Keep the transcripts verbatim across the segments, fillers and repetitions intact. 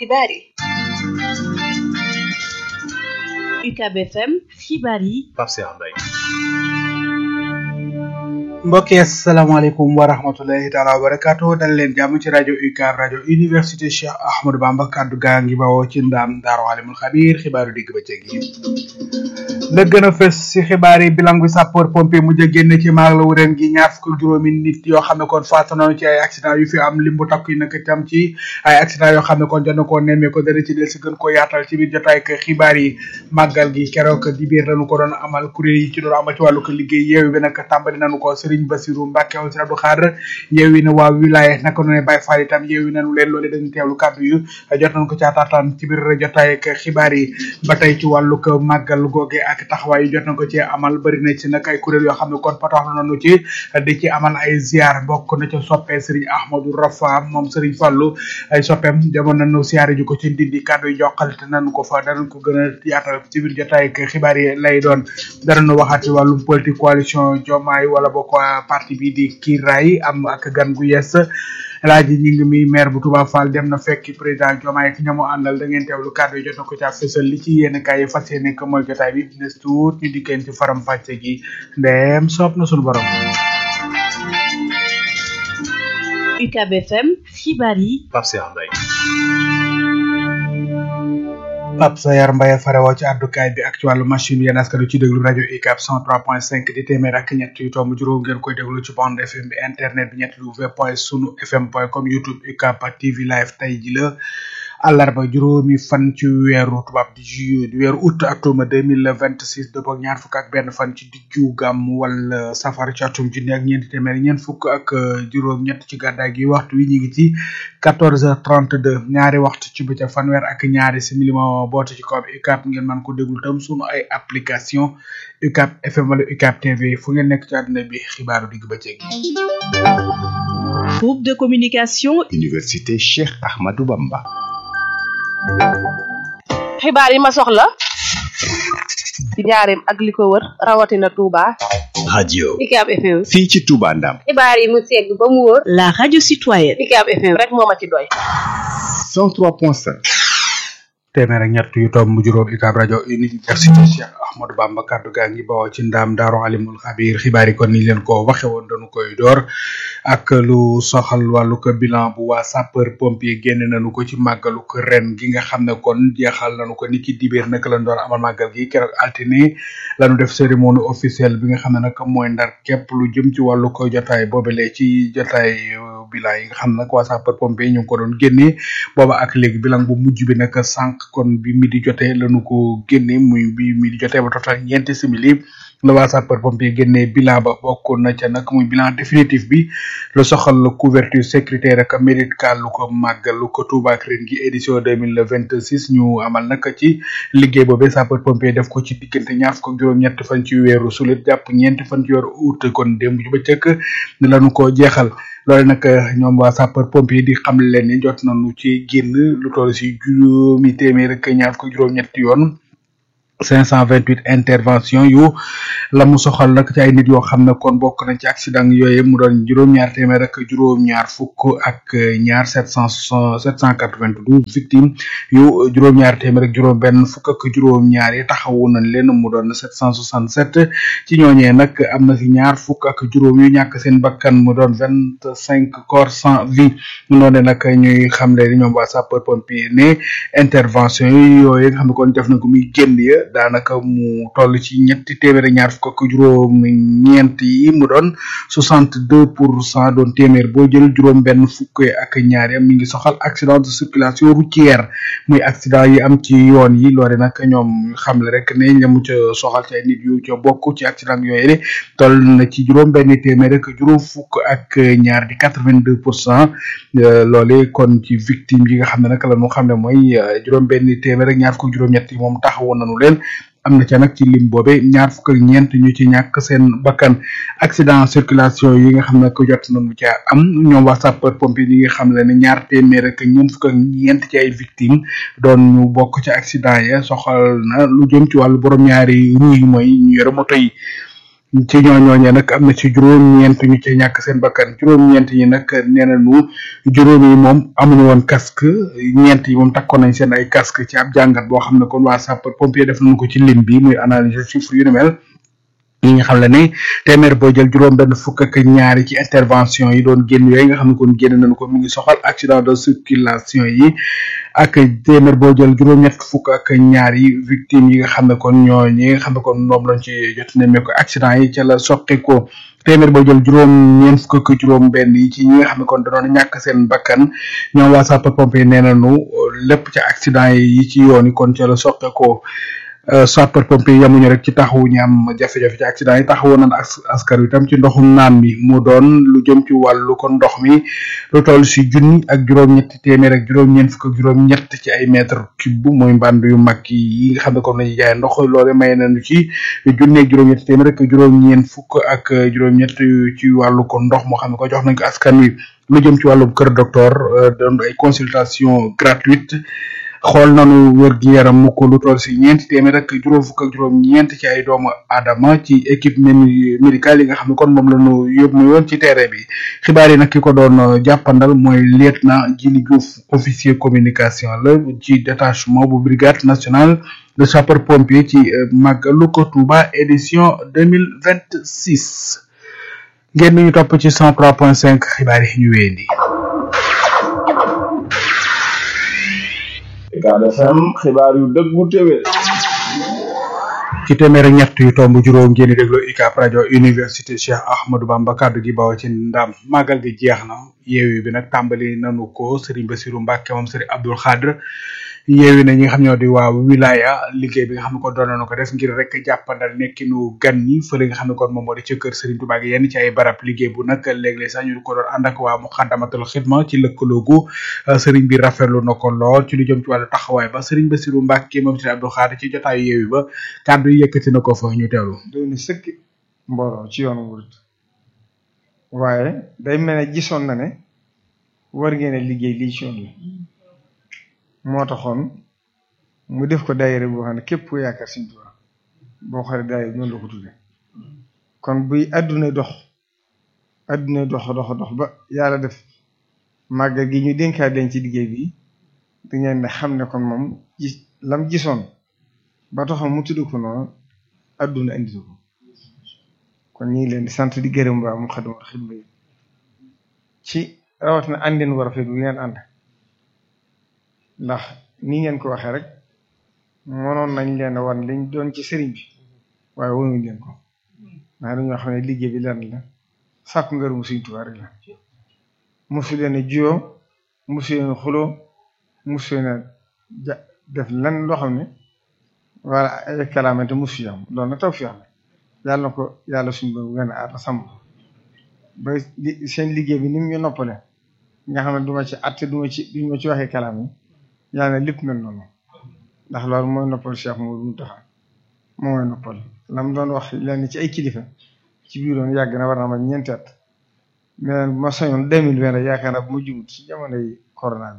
xibaar yi. U C A B F M xibaar yi. Pape Cheikh Mbaye. mbokk yi asalaamaaleykum wa rahmatulahi taala wa barakaatu dal leen jàmm ci rajo U C A B rajo université Cheikh Ahmadou Bamba kaddu gaa ngi bawoo ci ndaam Daaru Alimul Xabiir xibaaru digg bëccëg yi la gën a fës ci xibaar yi bilan bi sapeur pompier mujj a génn ci maag la wu ren gi ñaar fukk juróomi nit yoo xam ne kon faatu nañu ci ay accident yu fi am lim bu takku yi nag itam ci ay accident yoo xam ne kon jot na koo nemmee ko dana ci del si gën ko yaatal ci biir jotaay ak xibaar yi màggal gi keroog di biir lañu ko doon amal kuréel yi ci doon amal ci wàllu ko liggéey yeewu bi nag tàmbali nañu ko Serigne Bassirou Mbacké Serigne Abdou Khadre yeewi na waa wilaya naka noonu Baye Fall itam yeewi nañu leen loolu dañu teewlu kàddu yu jot nañu ko caataataan ci biir jotaay ak xibaar yi ba tey ci wàllu ko màggal googe ak taxawaay yi jot na ko ci amal bari na ci nag ay kuréel yoo xam ne kon pataxlu nañu ci di ci amal ay ziar bokk na ca soppee Serigne Ahmadou Rafa moom Serigne Fallou ay soppeem demoon nañu siyaare ji ko ci ndindi kàddu yi joxalte nañu ko fa danañ ko gën a yaatal ci biir jotaay ak xibaar yi lay doon danañu waxaat ci wàllum politique coalition Diomaye wala bokk parti bi di Kiraay am ak gan gu yees Laaji ñi ngi mi maire bu Touba Fall dem na fekki président Diomaye ak ñamu àndal da ngeen teewlu kàddu yi jot na ko ca fësal li ci yéen kaay yi fas yéene ko mooy jotaay bi nes tuut ñu dikkeen ci faram fàcce gi ndeem soob na suñu borom. U C A B F M xibaar yi. Pape Cheikh Mbaye. Pape Sayar Mbaye farewoo ci àddukaay bi ak ci wàllu machine yéen askanu ci déglu rajo U C A B cent trois point cinq di téeméer ak ñett yu tomb juróom ngeen koy déglu ci bande F M bi internet bi ñett w point sunu fm point com YouTube U C A B T V live tey ji la àllarba juróomi fan ci weeru tubaab di ju di weeru août atum deux mille vingt six dëppoo ak ñaar fukk ak benn fan ci diggu gàmm wala safar ci atum junni ak ñeenti téeméer ñeent fukk ak juróom ñett ci gàddaay gi waxtu wi ñu ngi ci quatorze heures trente-deux ñaari waxtu ci bëccëg fanweer ak ñaari simili moo boote ci kaw U C A B ngeen mën ko déglu tam sunu ay application U C A B F M wala U C A B T V fu ngeen nekk ci àdduna bi xibaaru digg bëccëg gi. Groupe de communication Université Cheikh Ahmadou Bamba. xibaar yi ma soxla ci njaareem ak li ko wër rawatina Touba. radio U C A B F M. fii ci Touba Ndam. xibaar yi mu segg ba mu wër. la radio citoyenne. U C A B F M rek moo ma ci doy. cent trois point cinq. téeméer ak ñett yu tomb juróom U C A B rajo université Cheikh Ahmadou Bamba kaddu gaa ngi bawoo ci ndaam Daaru Alimul Xabiir xibaar yi kon ni leen ko waxe woon dañu koy door ak lu soxal wàllu ko bilan bu waa sapeur pompier génn nañu ko ci màggalu ko ren gi nga xam ne kon jeexal nañu ko ni ki dibéer nag lañ doon amal màggal gi keroog altine lañu def cérémonie officielle bi nga xam ne nag mooy ndar képp lu jëm ci wàllu ko jotaay boobale ci jotaay bilan yi nga xam ne nag waa sapeur pompier ñu ngi ko doon génnee booba ak léegi bilan bu mujj bi nag sànq kon bi midi jotee lañu ko génne muy bi midi jotee ba total ñeenti simili la waa sapeur pompier génne bilan ba bokk na ca nag muy bilan définitif bi lu soxal la couverture sécuritaire ak médicale lu ko màggal lu ko Touba ak ren gi édition deux mille vingt six ñu amal nag ci liggéey boobee sapeur pompier def ko ci diggante ñaar fukk ak juróom-ñett fan ci weeru sulet jàpp ñeenti fan ci weeru août kon démb ju bëccëg lañu ko jeexal loolu nag ñoom waa sapeur pompier di xam leen ni jot nañu ci génn lu toll si juróomi téeméer ak ñaar fukk juróom-ñetti yoon cinq cent vingt-huit intervention yu la mu soxal nag ci ay nit yoo xam ne kon bokk nañ ci accident yooyu mu doon juróom-ñaar téeméer ak juróom-ñaar fukk ak ñaar sept cent sept cent quatre-vingt-douze victimes yu juróom-ñaar téeméer ak juróom-benn fukk ak juróom-ñaar yi taxawu nañ leen mu doon sept cent soixante-sept ci ñooñee nag am na si ñaar fukk ak juróom yu ñàkk seen bakkan mu doon vingt-cinq corps sans vie noonu nag ñuy xam leen ñoom waa sapeur pompier ne intervention yi yooyu nga xam ne kon def na ko muy génn ya daanaka mu toll ci ñetti téeméer ñaar fukk ak juróom ñeent yi mu doon soixante deux pour cent doon téeméer boo jël juróom benn fukk ak ñaar yam mi ngi soxal accident de circulation routière muy accident yi am ci yoon yi loole nag ñoom xam le rek ne ñamu ca soxal ci ay nit yu ca bokk ci accident yooyu de toll na ci juróom benn téeméer ak juróom fukk ak ñaar di quatre vingt deux pour cent loole kon ci victime yi nga xam ne nag la ñu xam ne mooy juróom benn téeméer ak ñaar fukk juróom ñett yi moom taxawoon nañu leen am na ca nag ci lim boobe ñaar fukk ak ñeent ñu ci ñàkk seen bakkan accident circulation yi nga xam ne ko jot nañu ca am ñoom waa sapeur pompier ñi nga xam ne ñaar téeméer ak ñeent fukk ak ñeent ci ay victimes doon ñu bokk ci accident ya soxal na lu jëm ci wàllu borom ñaari roues yi mooy ñu yore moto yi ci ñooñooñee nag am na ci juróom-ñeent ñu ci ñàkk seen bakkan juróom-ñeent yi nag nee nañu juróom yi moom amuñu woon casque ñeent yi moom takkoon nañ seen ay casque ci ab jàngat boo xam ne kon waa sapeur pompier def nañu ko ci lim bi muy analyse chiffre yu ni mel ñi nga xam le ne téeméer boo jël juróom benn fukk ak ñaari ci intervention yi doon génn yooyu nga xam ne kon génn nañu ko mi ngi soxal accident de circulation yi ak téeméer boo jël juróom-ñett fukk ak ñaari victimes yi nga xam ne kon ñoo ñi nga xam ne kon moom lañ ci jot nemmee ko accident yi ca la soqe ko téeméer boo jël juróom ñeent fukk ak juróom benn yi ci ñi nga xam ne kon danoon ñàkk seen bakkan ñoom waa sapeur pompier nee nañu lépp ca accident yi ci yoon yi kon ca la soqe ko sapeur pompier yamuñu rek ci taxawu ñi am jafe-jafe ci accident yi taxawu nañ askan wi tam ci ndoxum naan mi mu doon lu jëm ci wàllu kon ndox mi lu toll si junni ak juróom-ñetti téeméer ak juróom-ñeent fukk ak juróom-ñett ci ay mètre cube mooy mbànd yu mag yi nga xam ne kon lañuy jaay ndox loole may nañu ci junni ak juróom-ñetti téeméer ak juróom-ñeent fukk ak juróom-ñett ci wàllu kon ndox moo xam ne ko jox nañ ko askan wi lu jëm ci wàllum kër docteur doon ay consultation gratuite xool nañu wér gi yaram mu ko lu toll si ñeenti téeméer ak juróom fukk ak juróom ñeent ci ay doomu aadama ci équipe médicale yi nga xam ne kon moom la ñu yóbbu yoon ci terrain bi xibaar yi nag ki ko doon jàppandal mooy lieutenant Djili Diouf officier communication la ci détachement bu brigade nationale de sapeur pompier ci Magalu ko Touba édition deux mille vingt six ngeen ñu topp ci cent trois point cinq xibaar yi ñu wéyandi. Ucab F M xibaar yu dëggu téwé ci téeméer ak ñett yu tomb juróom ngeen di déglu Ucab rajo université Cheikh Ahmadou Bamba kaddu gi bawoo ci ndam màggal gi jeex na yeewi bi nag tàmbali nanu ko Serigne Bassirou Mbacke moom Serigne Abdoul Khadr yeewi na ñi nga xam ñoo di waa wilaya liggéey bi nga xam ne ko doon nañu ko def ngir rek jàppandal nekkinu gan ñi fële nga xam ne kon moom moo di ci kër Serigne Touba gi yenn ci ay barab liggéey bu nag léeg-léeg sax ñu ko doon ànd ak waa Muxaddamatul Xidma ci lëkkaloogu Serigne bi rafetlu na ko lool ci lu jëm ci wàllu taxawaay ba Serigne Bassirou Mbacke moom Serigne Abdoul Khadr ci jotaayu yeewi ba kàddu yi yëkkati na ko fa ñu teewlu. doy na sëkk mbooloo ci yoonu murid waaye day mel ne gisoon na ne war ngeen a liggéey lii ci yoon wi moo taxoon mu def ko daayira boo xam ne képp ku yaakaar Sëriñ Tuubaa boo xoolee daayira noonu la ko tudde kon buy adduna dox adduna dox dox dox ba yàlla def màggal gi ñu dénkaat leen ci liggéey bi da ngeen ne xam ne kon moom gis lam gisoon ba taxoon mu tudd ko noonu adduna indi ko kon ñu ngi leen di sant di gërëm waa Moukhaddamatoul Khidma yi ci rawatina àndeen war a fay bu ngeen ànd ndax ni ngeen ko waxee rek mënoon nañ leen wan liñ doon ci sëriñ bi waaye wanuñ leen ko ndax dañoo xam ne liggéey bi lenn la sàkku ngërëmu Sëriñ Tuubaa rek la mosu leen a juyoo mosu leen a xuloo mosu leen a ja def lan loo xam ne wala ay kalaamante mosu yam loolu na taw fi am yàlla na ko yàlla suñu ba gën a aar sàmm ba seen liggéey bi ni mu ñu noppale nga xam ne duma ci atte duma ci duma ci waxee kalaam yi yàlla na lépp mel noonu ndax loolu mooy noppal Cheikh Mouhamadou Mountakha moo mooy noppal lam doon wax lenn ci ay kilifa ci biir doon yàgg na war na ma ñeenti at mais ma soñoon deux mille vingt rek yaakaar naa bu ma jumut ci jamonoy corona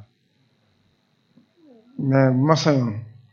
bi mais ma soñoon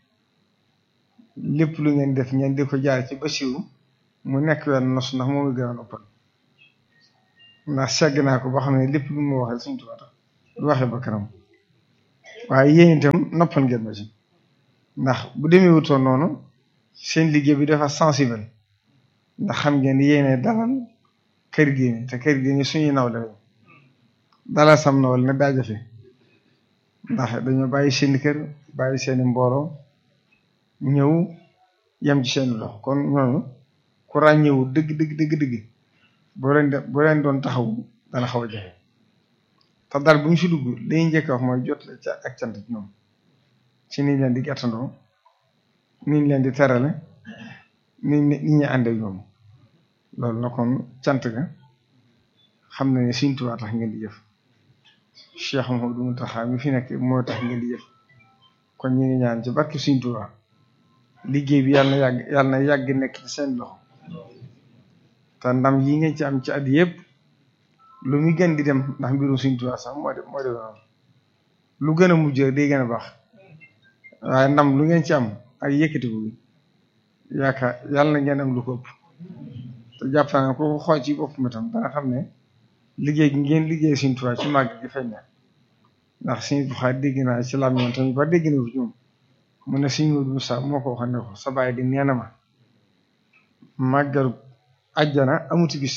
lépp lu ngeen def ngeen di ko jaar ci Bassirou mu nekk wenn nos ndax moom la gën a noppal ndax segg naa ko boo xam ne lépp lu ma waxee Sëriñ Tuubaa tax du waxee ba kanam waaye yéen itam noppal ngeen ma ci ndax bu demee wutoon noonu seen liggéey bi dafa sensible ndax xam ngeen ni yéene dalal kër gi te kër gi suñuy nawle lañ dalal sam nawle ne daa jafe ndax dañoo bàyyi seen kër bàyyi seen mbooloo ñëw yem ci seen loxo kon ñooñu ku ràññewu dëgg dëgg dëgg dëgg boo leen de boo leen doon taxaw dana xaw a jafe te daal bu ñu si dugg dañuy njëkk wax mooy jot la ca ak cant ci ñoom ci niñ leen di gàttandoo niñ leen di terale niñ ni ñu ànd ak ñoom loolu na kon cant ga xam na ne Sëriñ Tuubaa tax ngeen di jëf Cheikh Mouhamadou Mountakha mi fi nekk moo tax ngeen di jëf kon ñu ngi ñaan ci barke Sëriñ Tuubaa liggéey bi yàlla na yàgg yàlla na yàgg nekk ci seen loxo te ndam yi ngeen ci am ci at yëpp lu muy gën di dem ndax mbirum Sëriñ Tuubaa sax moo de moo de noonu lu gën a mujj day gën a baax waaye ndam lu ngeen ci am ak yëkkati ko yaakaar yàlla na ngeen am lu ko ëpp te jàpp naa ne ko xool ci boppam itam dana xam ne liggéey gi ngeen liggéey Sëriñ Tuubaa ci màgg gi feeñ na ndax Sëriñ Tuubaa dégg naa ci lam yoon tamit ba dégg na ko ñoom mu ne Sëriñ Moodu Musaa moo ko wax ne ko sa baay di nee na ma màggalu àjjana amuti bis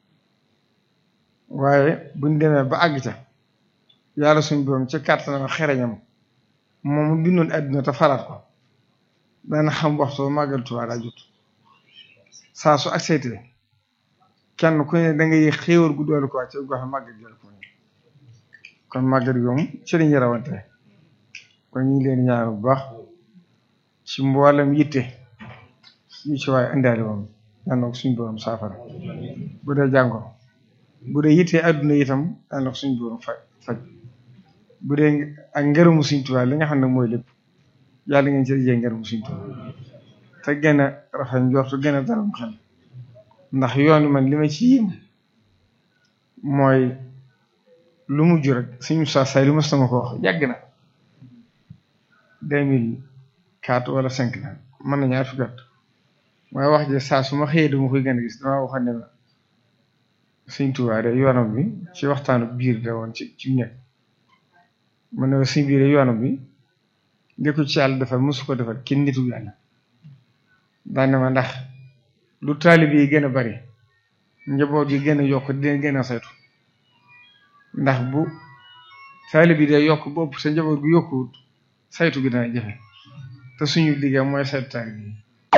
waaye buñ demee ba àgg ca yàlla suñ borom ca kàttanam xereñam moom mu bindoon àdduna te faraat ko dana xam waxtu màggal Tuubaa daa jot saa su ak saytee kenn ku ne da ngay xéewal gu doolu ko wàcce gox màggal jël ko kon màggal gi moom ci lañuy rawante kon ñu ngi leen ñaan bu baax ci mboolem yitte ñu ci waaye indaale moom yàlla na ko suñ borom saafara bu dee jàngoro bu dee yitte àdduna itam yàlla na ko suñ borom faj faj bu dee ak ngërëmu Sëriñ Tuubaa li nga xam ne mooy lépp yàlla ngeen ci jee ngërëmu Sëriñ Tuubaa te gën a rafet njortu gën a daram xel ndax yoon man li ma ci yéem mooy lu mujj rek suñu saa say lu ma sama ko wax yàgg na deux mille quatre wala cinq na mën na ñaar fukki at waaye wax ji saa su ma xëyee dama koy gën a gis dama waxoon ne la Sëriñ Tuubaa de yoonam bi ci waxtaanu biir da woon ci ci nekk man ne suñ biir yoonam bi li ko ci yàlla defal mosu ko defal kenn nitu yàlla daane ma ndax lu taalib yi gën a bari njaboot yi gën a yokk di leen gën a saytu ndax bu taalib yi day yokk bopp sa njaboot gu yokkuwut saytu gi dana jafe te suñu liggéey mooy saytu taalib yi.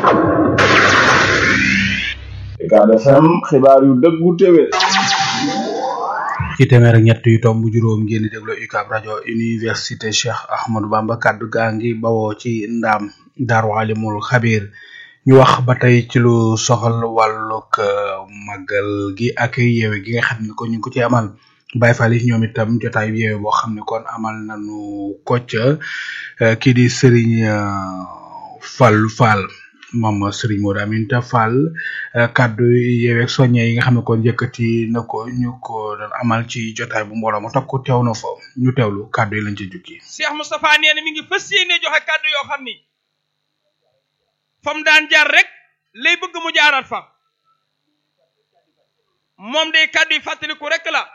Ucab F M xibaar yu dëggu téwé ci téeméer ak ñett yu tomb juróom ngeen di déglu UCAB rajo université Cheikh Ahmadou Bamba kaddu gaa ngi bawoo ci ndaam Daaru Alimul Xabiir ñu wax ba tey ci lu soxal wàllug màggal gi ak yeewe gi nga xam ne ko ñu ngi ko ci amal Baye Fall yi ñoom itam jotaay yeewe boo xam ne kon amal nañu ko ca kii di Serigne Fall Fall moom Serigne Modou Aminta Fall kaddu yeewe soññe yi nga xam ne kon yëkkati na ko ñu ko doon amal ci jotaay bu mbooloo ma takku teew na fa ñu teewlu kaddu yi lañ ci jukki. Cheikh Moustapha nee na mi ngi fas yéene joxe kaddu yoo xam ni fam daan jaar rek lay bëgg mu jaaraat fa moom day kaddu yi fàttaliku rek la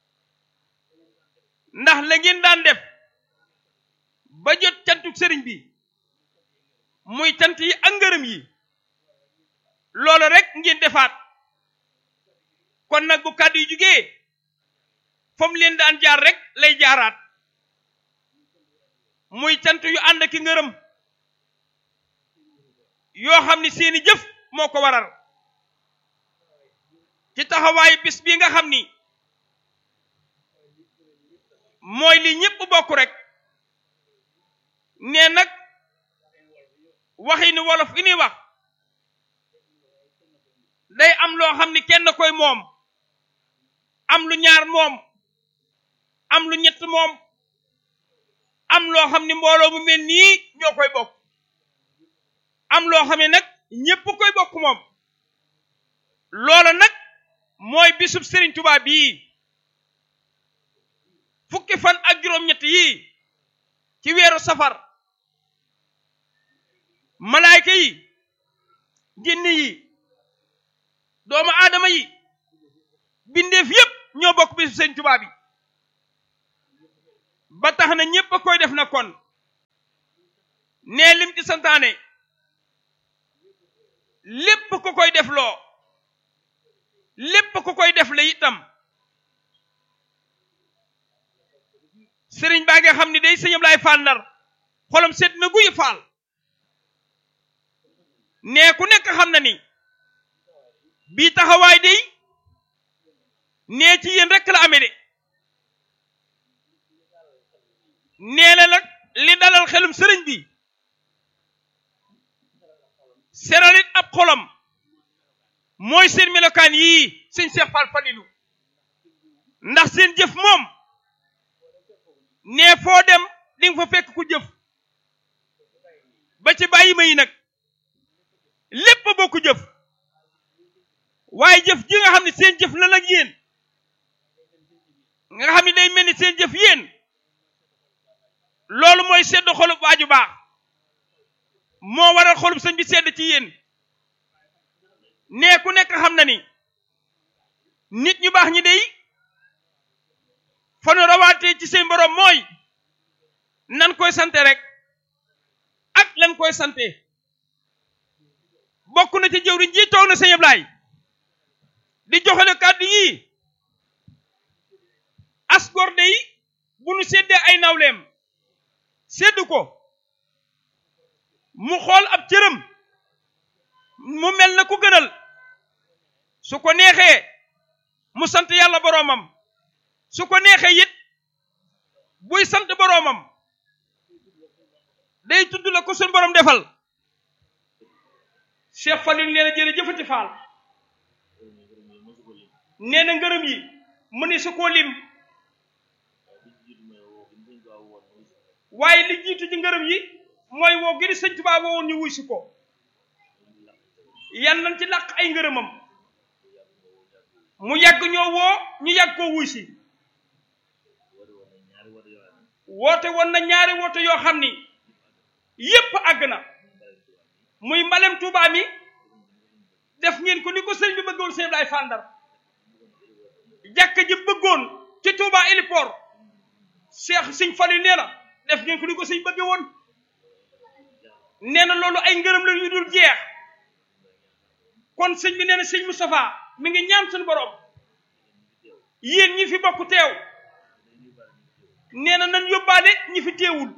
ndax la ngeen daan def ba jot cantu sëriñ bi muy cant yi ak ngërëm yi loolu rek ngeen defaat kon nag bu kaddu yi jugee fam leen daan jaar rek lay jaaraat muy cant yu ànd ak ngërëm yoo xam ni seeni jëf moo ko waral ci taxawaayu bis bi nga xam ni mooy li ñëpp bokk rek nee nag waxi ni wolof fi ni wax day am loo xam ni kenn koy moom am lu ñaar moom am lu ñett moom am loo xam ni mbooloo mu mel nii ñoo koy bokk am loo xam ne nag ñépp koy bokk moom loola nag mooy bisub Serigne Touba bii fukki fan ak juróom-ñett yii ci weeru safar malaayka yi jinne yi doomu aadama yi bindeef yépp ñoo bokk bisub Serigne Touba bi ba tax na ñépp a koy def na kon nee lim ci santaane lépp ku koy def loo lépp ku koy def la itam sëriñ baa nga xam ni day sëñam laay faal ndar xolam seet na guy faal nee ku nekk xam na ni bii taxawaay day nee ci yéen rekk la amee de nee na nag li dalal xelum sëriñ bi seralit ab xolam mooy seen melokaan yii sëñ Cheikh Fall Falilu ndax seen jëf moom nee foo dem di nga fa fekk ku jëf ba ci bàyyi ma yi nag lépp bokku jëf waaye jëf ji nga xam ne seen jëf la nag yéen nga xam ne day mel ni seen jëf yéen loolu mooy sedd xolub waaju baax moo waral xolub sëñ bi sedd ci yéen nee ku nekk xam na ni nit ñu baax ñi dey fa nu rawaatee ci seen borom mooy nan koy sante rek ak lan koy sante bokk na ci jëwriñ ji toog na sëñ Ablaay di joxale kàddu yi asgor dey bu nu séddee ay nawleem sédd ko mu xool ab cëram mu mel na ku gënal su ko neexee mu sant yàlla boroomam su ko neexee it buy sant boroomam day tudd la ko sun borom defal Cheikh Falil nee na jërëjëfati Faal nee na ngërëm yi mu ni su koo lim waaye li jiitu ci ngërëm yi mooy woo gi di sëñ Tuubaa woowoon ñu wuy si ko yan nañ ci làq ay ngërëmam mu yàgg ñoo woo ñu yàgg koo wuy si woote woon na ñaari woote yoo xam ni yépp àgg na muy mbalem Tuubaa mi def ngeen ko ni ko sëñ bi bëggoon sëñ Ablaay Fall Ndar jàkka ji bëggoon ci Tuubaa héliport Cheikh Sëñ Fallu nee na def ngeen ko ni ko sëñ bëgge woon nee na loolu ay ngërëm la yu dul jeex kon sëñ bi nee na sëñ Moustapha mi ngi ñaan suñu borom yéen ñi fi bokk teew nee na nan yóbbaale ñi fi teewul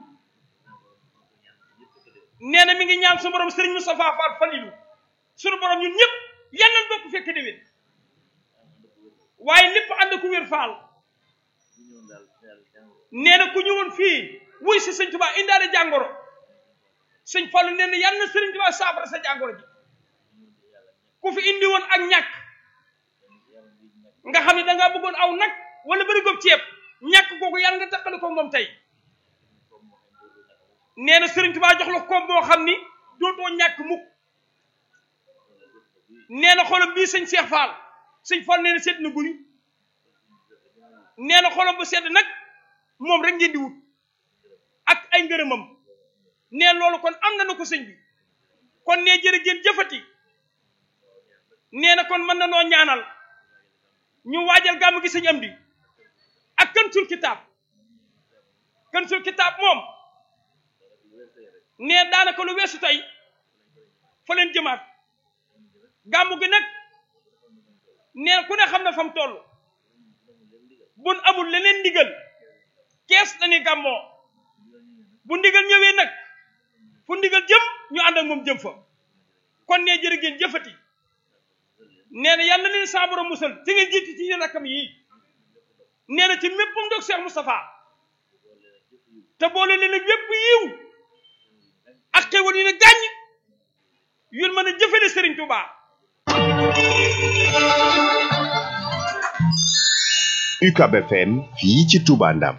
nee na mi ngi ñaan suñu borom sëriñ Moustapha Fall Falilu suñu borom ñun ñëpp yal nañ bokk fekk déwén waaye lépp ànd ku wér faal nee na ku ñëwoon fii wuy si sëñ Tuubaa indaale jàngoro sëñ Fallu nee na yal na sëriñ Tuubaa saafara sa jàngoro ji ku fi indi woon ak ñàkk nga xam ne dangaa bëggoon aw nag wala bëri góob ceeb ñàkk kooku yàlla nga takkale ko moom tey nee na sëriñ Tuubaa jox la koom boo xam ni dootoo ñàkk mukk nee na xolam bii sëñ Cheikh Fall sëñ Fall nee na sedd na guy nee na xolam bu sedd nag moom rek ngeen di wut ak ay ngërëmam nee loolu kon am na na ko sëñ bi kon nee jërë ngeen jëfati nee na kon mën na noo ñaanal ñu waajal gàmmu gi sëñ am di ak Kanzul Kitaab Kanzul Kitaab moom nee daanaka lu weesu tey fa leen jëmaat gàmmu gi nag nee ku ne xam na fa mu toll bun amul leneen ndigal kees lañuy gàmmoo bu ndigal ñëwee nag fu ndigal jëm ñu ànd ak moom jëm fa kon nee jërë ngeen jëfati nee na yàlla na leen saa borom musal te ngeen jiitu ci yéen rakam yii nee na ci mépp ndog Cheikh Moustapha te boole leen ak yépp yiw ak xéwal yu ne gàññ yun mën a jëfale Serigne Touba. U C A B F M fii ci Touba Ndam.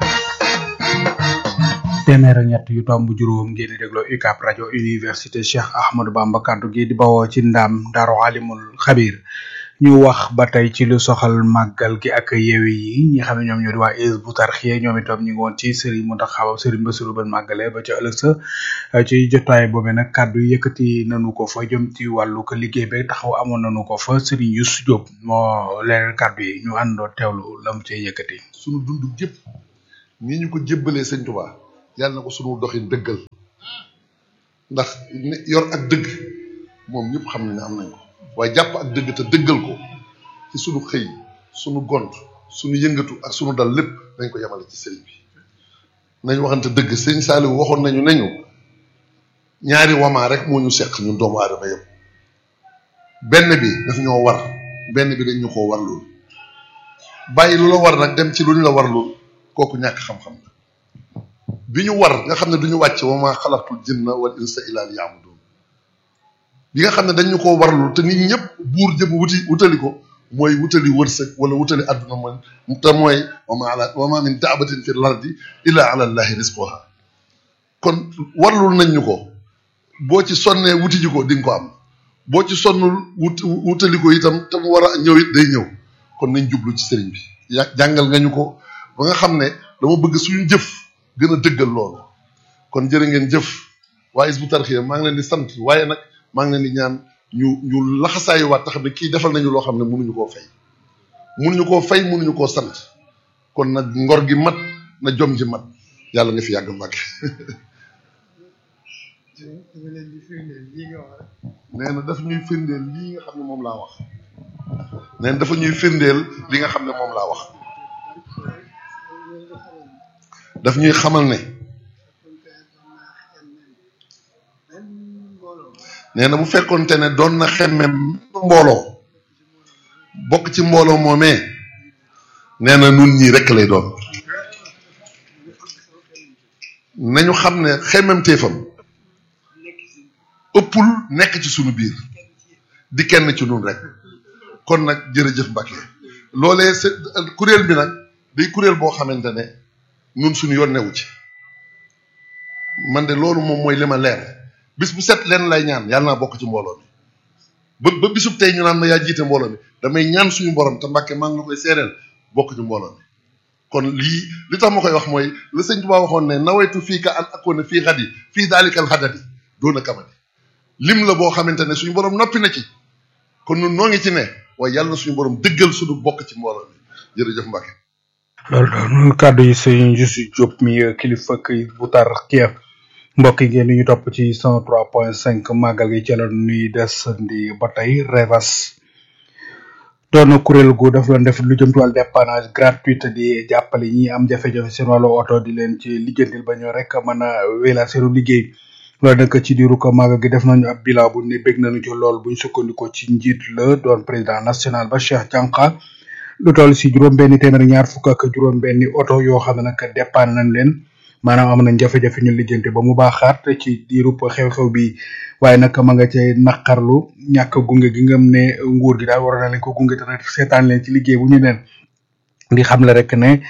téeméer ak ñett yu tomb juróom ngeen di dégloo U C A B rajo université Cheikh Ahmadou Bamba kaddu gi di bawoo ci ndam Daaru Alimul Xabir ñu wax ba tey ci lu soxal màggal gi ak yeewi yi ñi xam ne ñoom ñoo di waa Hizbut Tarqiyyah ñoom itam ñu ngi woon ci Serigne Mountakha Serigne Bassirou ban màggale ba ca ëllëg sa ci jotaay boobee nag kaddu yëkkati nanu ko fa jëm ci wàllu ko liggéey be taxaw amoon nanu ko fa Serigne Youssou Diop moo leeral kaddu yi ñu àndoo teewlu lam cay yëkkati. sunu dund gépp nii ñu ko jébbalee Sëñ Tuubaa yàlla na ko sunu doxin dëggal ndax yor ak dëgg moom ñëpp xam ne am nañ ko waaye jàpp ak dëgg te dëggal ko ci sunu xëy sunu gont sunu yëngatu ak sunu dal lépp dañ ko yemale ci sëriñ bi nañ waxante dëgg sëñ Saliou waxoon nañu nañu ñaari wamaa rek moo ñu seq ñun doomu aadama yëpp benn bi daf ñoo war benn bi dañ ñu koo warlul bàyyi lu la war nag dem ci lu ñu la warlul kooku ñàkk xam-xam la bi ñu war nga xam ne duñu wàcc wa maa xalaqtul jinna wal insa illa liya'budun bi nga xam ne dañ ñu koo warlul te nit ñëpp buur jëm wuti wutali ko mooy wutali wërsëg wala wutali àdduna mooy te mooy wa ma ala wa ma min daabatin fi lardi illa ala allahi rizquha kon warlul nañ ñu ko boo ci sonnee wuti ji ko di nga ko am boo ci sonnul wut wutali ko itam te mu war a ñëw it day ñëw kon nañ jublu ci sëriñ bi ya jàngal nga ñu ko ba nga xam ne dama bëgg suñu jëf gën a dëggal loolu kon jërë ngeen jëf waa Hizbut Tarqiyyah maa ngi leen di sant waaye nag maa ngi leen di ñaan ñu ñu laxasaayuwaat te xam ne kii defal nañu loo xam ne mënuñu koo fay mënuñu koo fay mënuñu koo sant kon nag ngor gi mat na jom ji mat yàlla nga fi yàgg Mbàkke nee na dafa ñuy firndeel lii nga xam ne moom laa wax nee na dafa ñuy firndeel li nga xam ne moom laa wax daf ñuy xamal ne nee na bu fekkoonte ne doon na xemmem mbooloo bokk ci mbooloo moomee nee na nun ñii rekk lay doon nañu xam ne xemmem téefam ëppul nekk ci sunu biir di kenn ci nun rek kon nag jërëjëf Mbacke loolee c'est kuréel bi nag day kuréel boo xamante ne nun suñu yoon newu ci man de loolu moom mooy li ma leer bis bu set leen lay ñaan yàlla naa bokk ci mbooloo mi ba ba bisub tey ñu naan ma yaa jiite mbooloo mi damay ñaan suñu borom te Mbacke maa ngi la koy seereel bokk ci mbooloo mi kon lii li tax ma koy wax mooy la sëñ Tuubaa waxoon ne nawaytu fii ka an akoona fii xadi fii daalikal xadadi doona kamadi lim la boo xamante ne suñu borom noppi na ci kon nun noo ngi ci ne waaye yàlla na suñu borom dëggal suñu bokk ci mbooloo mi jërëjëf Mbacke loolu doon kàddu yi sëñ Youssou Diop mi kilifa kay bu tar Kiev mbokk yi ngeen ñu topp ci cent trois point cinq màggal gi ci la nuy des ndi ba tey Revas doon kuréel gu daf doon def lu jëm ci wàllu dépannage gratuite di jàppale ñi am jafe-jafe seen wàllu oto di leen ci lijjantil ba ñoo rek mën a wéyal seenu liggéey loolu nag ci diiru ko màggal gi def nañu ab bilan bu ne bég nañu ci lool buñ sukkandikoo ci njiit la doon président national ba Cheikh Dianka lu toll si juróom benn téeméer ñaar fukk ak juróom benni oto yoo xam ne nag dépanne nañ leen maanaam am nañ jafe-jafe ñu lijjanti ba mu baaxaat ci diirub xew-xew bi waaye nag ma nga cay naqarlu ñàkk gunge gi ngam ne nguur gi daal war na leen ko gunge te seetaan leen ci liggéey bu ñu leen di xam le rek ne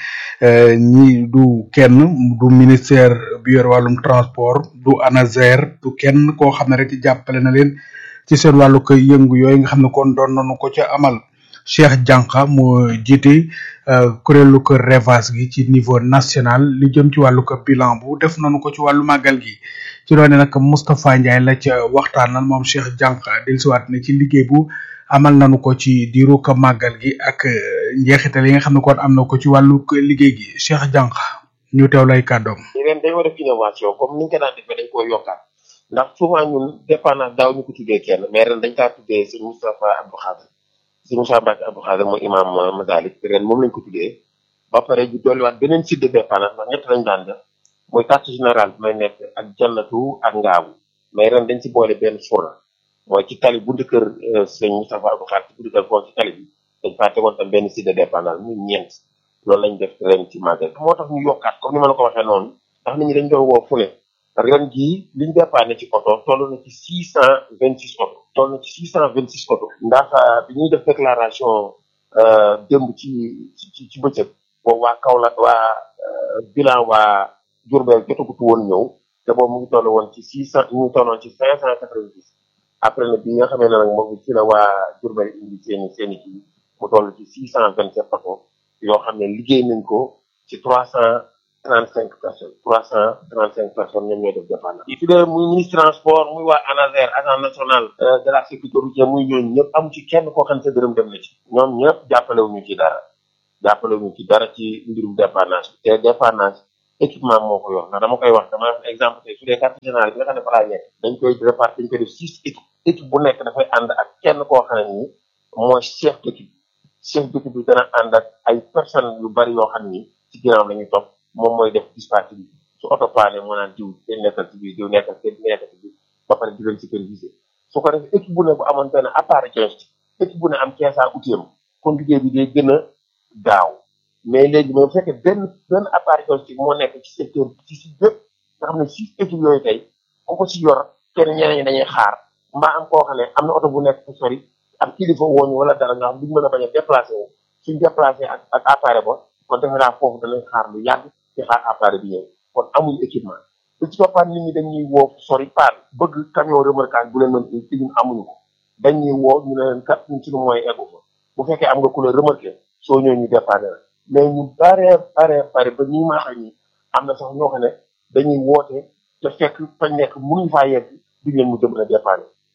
ñi du kenn du ministère bi yor wàllum transport du ANASER du kenn koo xam ne rek jàppale na leen ci seen wàllu koy yëngu yooyu nga xam ne kon doon nañu ko ca amal Cheikh Dianka moo jiite kuréelu ko Revas gi ci niveau national li jëm ci wàllu ko bilan bu def nañu ko ci wàllu màggal gi ci doone nag Moustapha Ndiaye la ca waxtaanal moom Cheikh Dianka dellusiwaat ne ci liggéey bu amal nañu ko ci diiru ko màggal gi ak njeexital yi nga xam ne kon am na ko ci wàllu liggéey gi Cheikh Dianka ñu teew lay kàddoom. ren dañoo def innovation comme ni ñu ko daan defee dañ koy yokkaat ndax souvent ñun dépendance daaw ñu ko tuddee kenn mais ren dañ kaa tuddee sëñ Moustapha Abdou Khadir sëñ Moussa Mbacke Abdou Khadir mooy imam Masalik ren moom lañ ko tuddee ba pare ñu dolliwaat beneen site de dépendance ndax ñett lañ daan def mooy quartier général bi may nekk ak jannatu ak ngaabu mais ren dañ ci boole benn sona mooy ci tali buntu kër sëñ Moustapha Abdou Khadir ci buntu kër foofu ci tali bi dañ faa tegoon tam benn site de dépendance muy ñeent loolu lañ def ren ci màggal moo tax ñu yokkaat comme ni ma la ko waxee noonu ndax nit ñi dañ doon woo fu ne ren jii liñ dépanné ci oto toll na ci six cent vingt six oto toll na ci six cent vingt six oto ndax bi ñuy def déclaration démb ci ci ci bëccëg boobu waa Kaolack waa bilan waa Diourbel jotagutu woon ñëw te boobu mu ngi toll woon ci six cent ñu ngi tolloon ci cinq cent quatre vingt dix après nag bi nga xamee ne nag moom ci la waa Diourbel indi seeni seeni kii mu toll ci six cent vingt sept oto yoo xam ne liggéey nañ ko ci trois cent trente cinq personnes trois cent trente cinq personnes ñoom ñooy def dépendance yi fi dee muy ministre transport muy waa ANASER agence nationale de la sécurité routière muy ñooñu ñëpp amu ci kenn koo xam ne sa dërëm dem na ci ñoom ñëpp jàppalewuñu ci dara jàppalewuñu ci dara ci mbirum dépendance te dépendance équipement moo ko yor ndax dama koy wax dama def exemple tey su dee quartier général bi nga xam ne fa laa nekk dañ koy répartir dañ koy def six équipes équipe bu nekk dafay ànd ak kenn koo xam ne nii mooy chef d'équipe chef d'équipe bi dana ànd ak ay personnes yu bari yoo xam ni ci ginnaaw la ñuy topp moom mooy def dispatch bi su oto paane moo naan diw dañ nekkal ci biir diw nekkal ci nekkal ci biir ba pare di leen superviser su ko defee équipe bu ne bu amoon benn appareil joystick équipe bu ne am keesaa outil am kon liggéey bi day gën a gaaw mais léegi mais bu fekkee benn benn appareil joystick moo nekk ci secteur ci si bépp nga xam ne six équipes yooyu tey ku ko si yor kenn ñeneen ñi dañuy xaar mbaa am koo xam ne am na oto bu nekk fu sori am kilifa wooñu wala dara nga xam duñ mën a bañ a déplacé wu suñ déplacé ak ak appareil ba kon defe naa foofu danañ xaar lu yàgg ci xaar appareil bi ñëw kon amuñu équipement lu ci toppaat nit ñi dañuy woo sori paan bëgg camion remorquage bu leen mën ci ñun amuñu ko dañuy woo ñu ne leen kat ñun suñu mooy eggu fa bu fekkee am nga ku la remorqué soo ñëw ñu dépanné la mais ñu bare bare bare ba ñi maaxa ñi am na sax ñoo xam ne dañuy woote te fekk fañ nekk mënuñu faa yegg duñ leen mu jëm a dépanné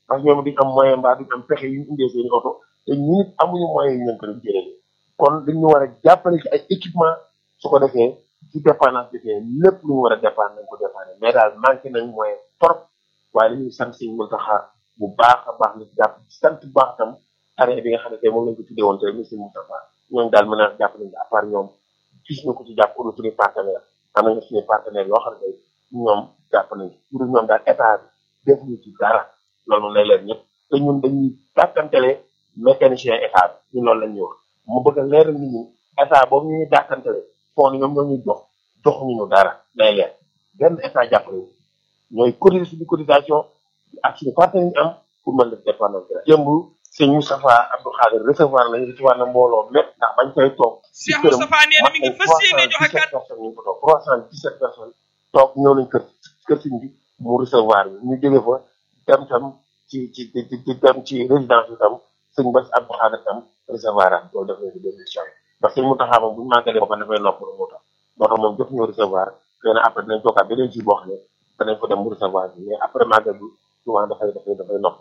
parce que ñoom duñ am moyen mbaa duñ am pexe yu ñu indee seen oto te ñu nit amuñu moyen yu ñu ko jëlee kon dañu war a jàppale ci ay équipement su ko defee ci dépendance defee lépp lu ñu war a dépendre nañ ko dépendre mais daal manqué nañ moyen trop waaye dañuy sant Sëñ Muntaxa bu baax a baax ni jàpp sant bu baax tam arrêt bi nga xam ne tey moom lañ ko tuddee woon tey monsieur Moustapha ñoom daal mën a jàpp nañ à part ñoom gis ñu ko ci jàpp suñu partenaire am nañu suñu partenaire yoo xam ne ñoom jàpp nañ pour ñoom daal état bi defuñu ci dara loolu lay leen ñëpp te ñun dañuy dàkkantele mécanicien état bi ñun loolu lañ ñuy wax mu bëgg a leeral nit ñi état boobu ñu ñuy dàkkantele foo ni ñoom ñoo ñuy jox joxuñu ñu dara lay leen benn état jàppale ñooy cotiser suñu cotisation ak suñu partenaire ñu am pour mën def dépendance bi jëmb sëñ Moustapha Abdou Khadir recevoir nañ recevoir na mbooloo mépp ndax bañ koy toog Cheikh Moustapha nee na mi ngi fas yéene joxe kat personnes ñu ngi ko toog trois cent dix-sept personnes toog ñëw nañ kër kër sëñ bi mu recevoir ñu jóge fa dem tam ci ci ci ci dem ci résidence bi tam sëñ Bass Abdou Khadir tam recevoir am loolu def nañ ko deux mille cinq parce que sëñ Moustapha moom bu ñu màggalee boppam dafay noppalu moo tax moo tax moom jot ñu recevoir xëy na après dinañ toogaat beneen ci boo xam ne danañ ko dem mu recevoir bi mais après màggal bi souvent dafay dafay dafay nopp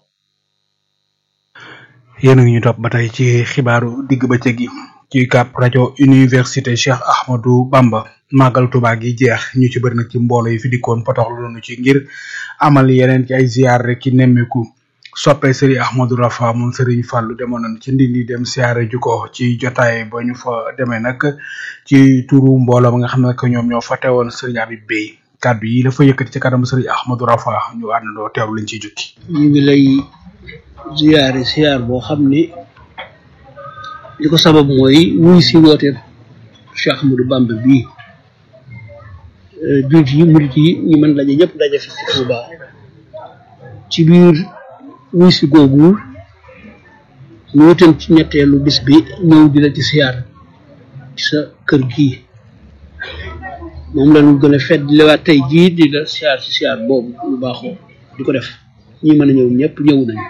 yéen a ngi ñu topp ba tey ci xibaaru digg bëccëg gi ci cap rajo université Cheikh Ahmadou Bamba màggal Tuubaa gi jeex ñu ci bëri nag ci mboolo yi fi dikkoon potoxlu nañu ci ngir amal yeneen ci ay ziar rek ci nemmeeku soppe Serigne Ahmadou Rafa moom Serigne Fallou demoon nañ ci Ndindi dem siyaare ju ko ci jotaay ba ñu fa demee nag ci turu mbooloo ba nga xam ne ñoom ñoo fa teewoon Serigne Habib Bey kàddu yi dafa yëkkati ci kanam Serigne Ahmadou Rafa ñu àndandoo teewlu lañ ciy jukki. ñu ngi lay ziyaare ziyaar boo xam ni li ko sabab mooy wuy si woote Cheikh Ahmadou Bamba bii jullit yi murit yi ñu mën daje ñëpp daje fi ci Touba ci biir wuy si googu ñu wutal ci ñetteelu bis bi ñëw di la ci ziyaar ci sa kër gii moom la ñu gën a fedd liwaat tey jii di la ziyaar ci ziyaar boobu lu baaxoo di ko def ñi mën a ñëw ñëpp ñëw nañu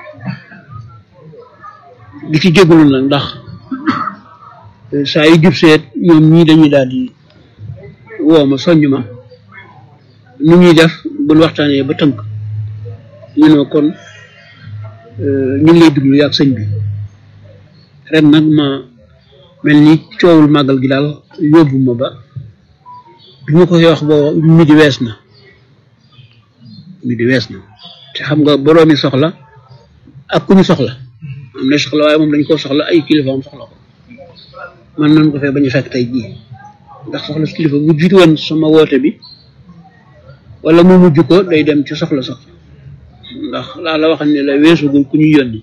di ci jégalu nag ndax saa yu jub seet ñoom ñii dañuy daal di woo ma soññ ma nu ñuy def buñ waxtaanee ba tënk ñu ne kon ñu ngi lay déglu yaag sëñ bi ren nag ma mel ni coowul màggal gi daal yóbbu ma ba bi ma koy wax boo mi di wees na mi di wees na te xam nga boroomi soxla ak ku ñu soxla am na soxla waaye moom dañ koo soxla ay kilifa am soxla ko man nañ ko fee bañ a fekk tey jii ndax soxla si kilifa bu jiitu woon sama woote bi wala mu mujj ko day dem ci soxla sax ndax laa la waxal ne la weesugul ku ñuy yónni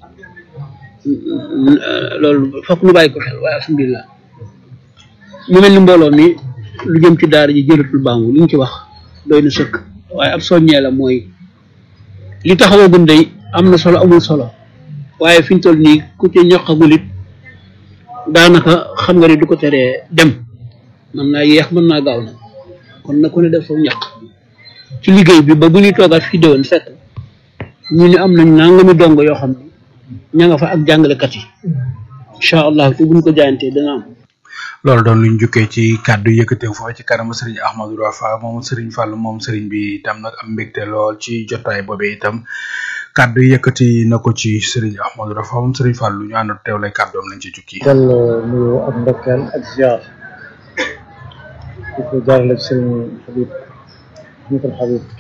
loolu fokk ñu bàyyi ko xel waaye alhamdulilah mu mel ni mbooloo mi lu jëm ci daara ji jëlatul bàngu li ñu ci wax doy na sëkk waaye ab soññee la mooy li taxawagun day am na solo amul solo waaye fi ñu toll nii ku ci ñoqagul it daanaka xam nga ne du ko teree dem mën naa yéex mën naa gaaw na kon na ku ne def foofu ñaq ci liggéey bi ba bu ñuy toogaat fii déwén fekk ñu ne am nañ nangami dongo yoo xam ne ña nga fa ak jàngalekat yi incha allah te buñ ko jaayantee dana am. loolu doon luñ jukkee ci kàddu yëkkateew foofu ci kanamu Serigne Ahmadou Rafa moom Serigne Fall moom Serigne bi itam nag am mbégte lool ci jotaay boobee itam kàddu yëkkati na ko ci Serigne Ahmadou Rafa moom Serigne Fall ñu ànd teewlay kàddoom lañ ci jukki. dal nuyu ak ndokkeel ak ziar di ko jaarale Serigne Habib ñu ko Habib